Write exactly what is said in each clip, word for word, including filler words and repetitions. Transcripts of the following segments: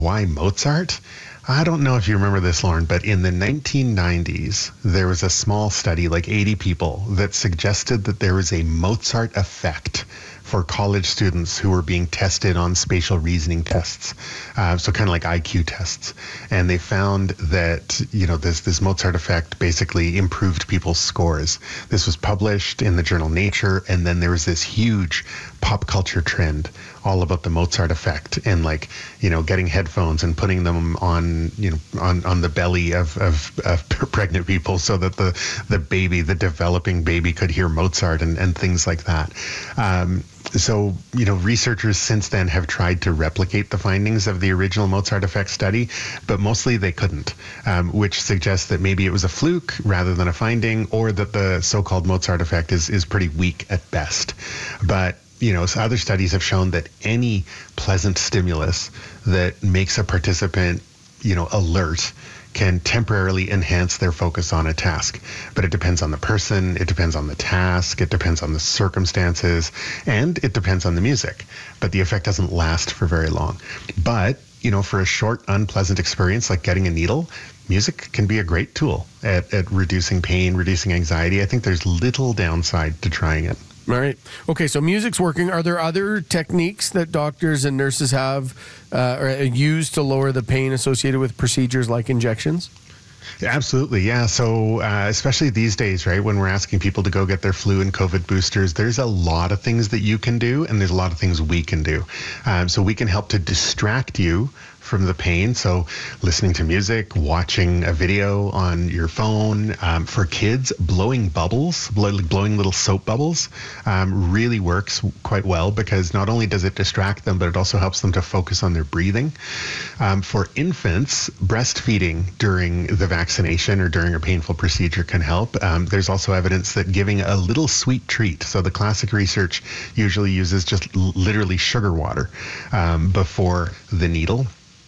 Why Mozart? I don't know if you remember this, Lauren, but in the nineteen nineties, there was a small study, like eighty people, that suggested that there was a Mozart effect for college students who were being tested on spatial reasoning tests, uh, so kind of like I Q tests. And they found that, you know, this, this Mozart effect basically improved people's scores. This was published in the journal Nature, and then there was this huge pop culture trend all about the Mozart effect and, like, you know, getting headphones and putting them on, you know, on, on the belly of, of, of pregnant people so that the, the baby, the developing baby could hear Mozart and, and things like that. Um, So, you know, researchers since then have tried to replicate the findings of the original Mozart effect study, but mostly they couldn't, um, which suggests that maybe it was a fluke rather than a finding, or that the so-called Mozart effect is, is pretty weak at best. But, you know, so other studies have shown that any pleasant stimulus that makes a participant, you know, alert can temporarily enhance their focus on a task. But it depends on the person, it depends on the task, it depends on the circumstances, and it depends on the music. But the effect doesn't last for very long. But, you know, for a short, unpleasant experience like getting a needle, music can be a great tool at, at reducing pain, reducing anxiety. I think there's little downside to trying it. All right. Okay, so music's working. Are there other techniques that doctors and nurses have uh, or use to lower the pain associated with procedures like injections? Absolutely, yeah. So uh, especially these days, right, when we're asking people to go get their flu and COVID boosters, there's a lot of things that you can do, and there's a lot of things we can do. Um, so we can help to distract you from the pain. So listening to music, watching a video on your phone. Um, for kids, blowing bubbles, blow, blowing little soap bubbles um, really works quite well, because not only does it distract them, but it also helps them to focus on their breathing. Um, for infants, breastfeeding during the vaccination or during a painful procedure can help. Um, there's also evidence that giving a little sweet treat, so the classic research usually uses just l- literally sugar water um, before the needle.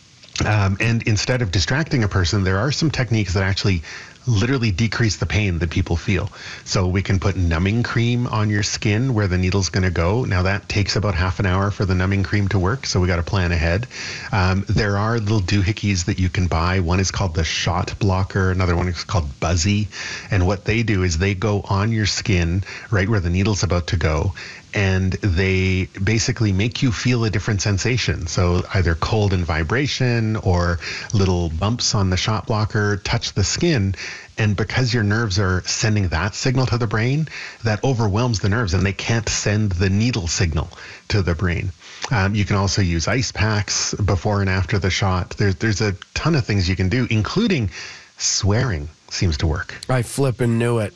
Um, and instead of distracting a person, there are some techniques that actually literally decrease the pain that people feel. So we can put numbing cream on your skin where the needle's going to go. Now that takes about half an hour for the numbing cream to work, so we got to plan ahead. Um, there are little doohickeys that you can buy. One is called the Shot Blocker. Another one is called Buzzy. And what they do is they go on your skin right where the needle's about to go, and they basically make you feel a different sensation. So either cold and vibration or little bumps on the shot blocker touch the skin. And because your nerves are sending that signal to the brain, that overwhelms the nerves and they can't send the needle signal to the brain. Um, you can also use ice packs before and after the shot. There's, there's a ton of things you can do, including swearing seems to work. I flippin' knew it.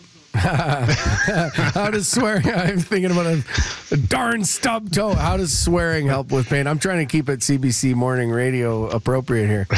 How does swearing, I'm thinking about a, a darn stub toe. How does swearing help with pain? I'm trying to keep it C B C morning radio appropriate here.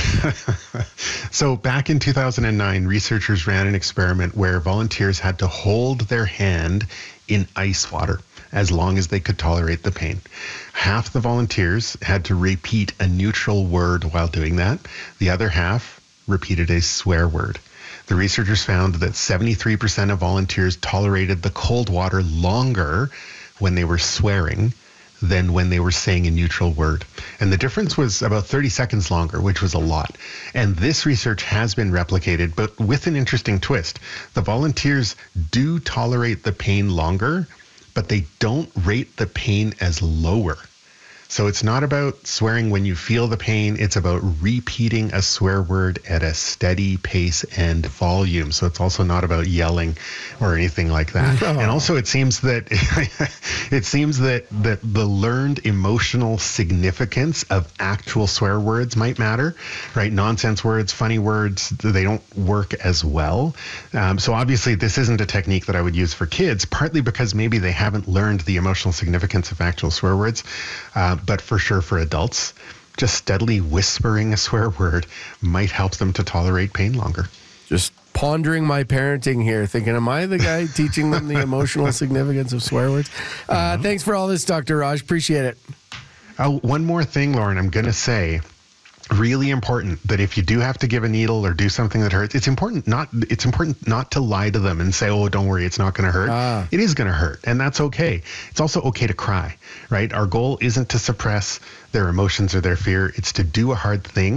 So back in two thousand nine, researchers ran an experiment where volunteers had to hold their hand in ice water as long as they could tolerate the pain. Half the volunteers had to repeat a neutral word while doing that. The other half repeated a swear word. The researchers found that seventy-three percent of volunteers tolerated the cold water longer when they were swearing than when they were saying a neutral word. And the difference was about thirty seconds longer, which was a lot. And this research has been replicated, but with an interesting twist. The volunteers do tolerate the pain longer, but they don't rate the pain as lower. So it's not about swearing when you feel the pain. It's about repeating a swear word at a steady pace and volume. So it's also not about yelling or anything like that. Oh. And also it seems that it seems that, that the learned emotional significance of actual swear words might matter, right? Nonsense words, funny words, they don't work as well. Um, so obviously this isn't a technique that I would use for kids, partly because maybe they haven't learned the emotional significance of actual swear words. Uh, but for sure for adults, just steadily whispering a swear word might help them to tolerate pain longer. Just pondering my parenting here, thinking, am I the guy teaching them the emotional significance of swear words? Uh, uh-huh. Thanks for all this, Doctor Raj. Appreciate it. Uh, one more thing, Lauren, I'm going to say. Really important that if you do have to give a needle or do something that hurts, it's important not it's important not to lie to them and say, oh, don't worry, it's not going to hurt. Ah. It is going to hurt, and that's okay. It's also okay to cry, right? Our goal isn't to suppress their emotions or their fear. It's to do a hard thing